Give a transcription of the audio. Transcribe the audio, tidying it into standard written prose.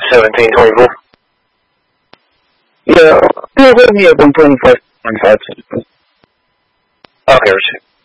1724. Yeah, still with me at 125.5. Okay, receive.